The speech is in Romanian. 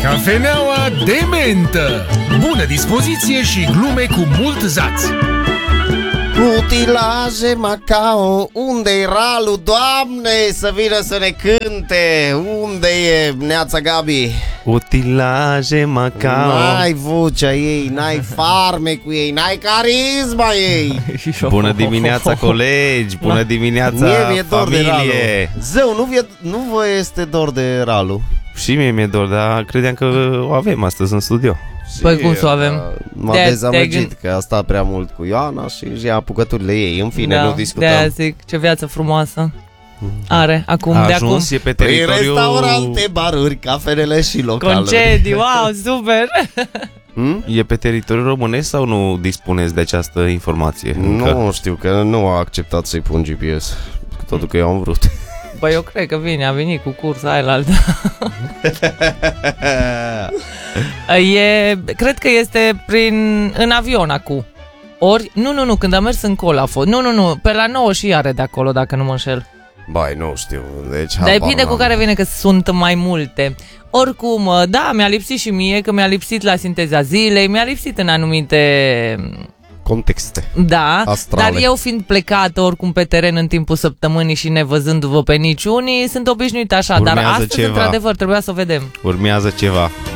Cafeneaua de mentă. Bună dispoziție și glume cu mult zaț. Utilaje Macao, unde-i Ralu, Doamne, să vină să ne cânte. Unde e Neața Gabi? Utilaje Macao. N-ai vocea ei, n-ai farmecul ei, n-ai carisma ei. Bună dimineața, colegi. Bună dimineața, Mie dor de Ralu. familie. Zău, nu vă este dor de Ralu? Și mie mi-e dor, dar credeam că o avem astăzi în studio. Păi cum să o avem? M-a dezamăgit că a stat prea mult cu Ioana și își ia apucăturile ei. În fine, nu discutăm. De-aia zic, ce viață frumoasă are acum, A de ajuns, acum. e pe Prin teritoriul... restaurante, baruri, cafenele și localuri. Concedii, wow, super! E pe teritoriul românesc sau nu dispuneți de această informație? Nu știu, că nu a acceptat să-i pun GPS. Totul că eu am vrut. Băi, eu cred că a venit cu cursa aia la altă. Cred că este în avion acum. Ori, nu, când a mers încolo a fost. Nu, pe la 9 și are de acolo, dacă nu mă înșel. Bai, nu știu, deci Dar depinde cu care vine, că sunt mai multe. Oricum, da, mi-a lipsit și mie, că mi-a lipsit la Sinteza Zilei, mi-a lipsit în anumite... contexte. Da, astrale. Dar eu fiind plecată oricum pe teren în timpul săptămânii și nevăzându-vă pe niciunii, sunt obișnuită așa. Urmează Dar astăzi, ceva. într-adevăr, trebuia să o vedem. Urmează ceva.